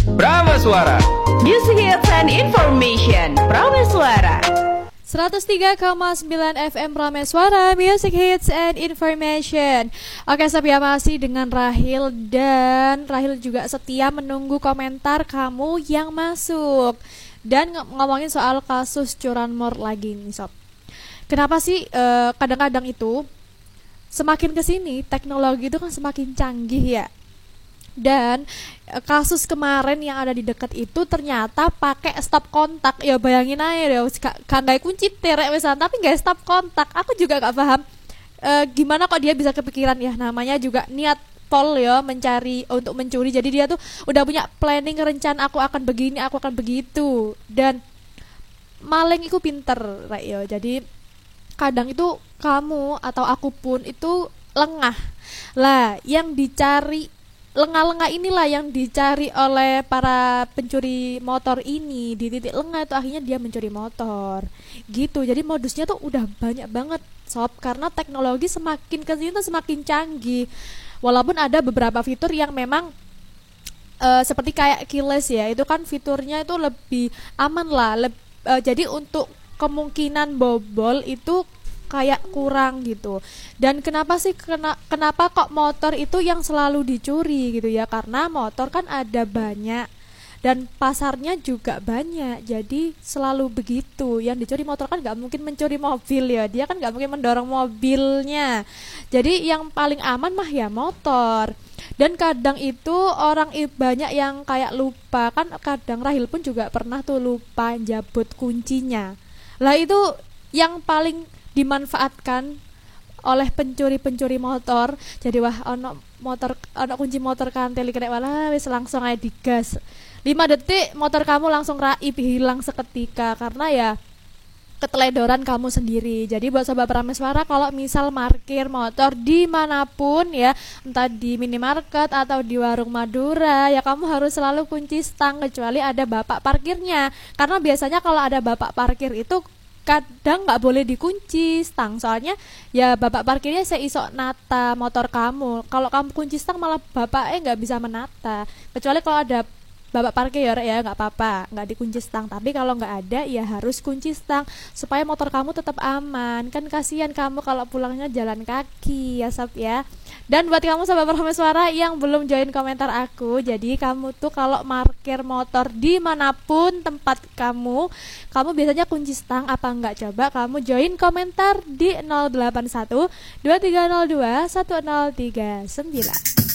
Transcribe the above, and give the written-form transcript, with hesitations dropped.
Prameswara. Music hits and information. Prameswara. 103,9 FM Prameswara, Music Hits and Information. Oke, saya masih dengan Rahil, dan Rahil juga setia menunggu komentar kamu yang masuk. Dan ngomongin soal kasus curanmor lagi nih sob. Kenapa sih kadang-kadang itu semakin kesini teknologi itu kan semakin canggih ya. Dan kasus kemarin yang ada di dekat itu ternyata pakai stop kontak. Ya bayangin aja ya, kagak kunci terek misalnya, tapi nggak stop kontak. Aku juga nggak paham gimana kok dia bisa kepikiran, ya namanya juga niat pol ya, mencari untuk mencuri. Jadi dia tuh udah punya planning, rencana, aku akan begini, aku akan begitu. Dan maling itu pinter, right, ya. Jadi kadang itu kamu atau aku pun itu lengah lah, yang dicari lengah-lengah inilah yang dicari oleh para pencuri motor ini. Di titik lengah itu akhirnya dia mencuri motor gitu. Jadi modusnya tuh udah banyak banget sob, karena teknologi semakin kesini tuh semakin canggih. Walaupun ada beberapa fitur yang memang seperti kayak keyless ya, itu kan fiturnya itu lebih aman lah. Jadi untuk kemungkinan bobol itu kayak kurang gitu. Dan kenapa sih kenapa kok motor itu yang selalu dicuri gitu ya? Karena motor kan ada banyak dan pasarnya juga banyak, jadi selalu begitu. Yang dicuri motor kan nggak mungkin mencuri mobil ya, dia kan nggak mungkin mendorong mobilnya. Jadi yang paling aman mah ya motor. Dan kadang itu orang banyak yang kayak lupa, kan kadang Rahil pun juga pernah tuh lupa jabut kuncinya. Lah itu yang paling dimanfaatkan oleh pencuri-pencuri motor. Jadi wah ono kunci motor kantel kena walah wis langsung aja digas. 5 detik motor kamu langsung raib, hilang seketika karena ya keteledoran kamu sendiri. Jadi buat sobat Prameswara, kalau misal parkir motor dimanapun ya, entah di minimarket atau di warung Madura, ya kamu harus selalu kunci stang kecuali ada bapak parkirnya. Karena biasanya kalau ada bapak parkir itu kadang nggak boleh dikunci stang, soalnya ya bapak parkirnya seisok nata motor kamu. Kalau kamu kunci stang malah bapaknya nggak bisa menata. Kecuali kalau ada bapak parkir ya nggak apa-apa, nggak dikunci stang. Tapi kalau nggak ada ya harus kunci stang supaya motor kamu tetap aman. Kan kasihan kamu kalau pulangnya jalan kaki ya sob ya. Dan buat kamu sahabat Prameswara yang belum join komentar aku, jadi kamu tuh kalau parkir motor dimanapun tempat kamu biasanya kunci stang apa enggak? Coba kamu join komentar di 081 2302 1039.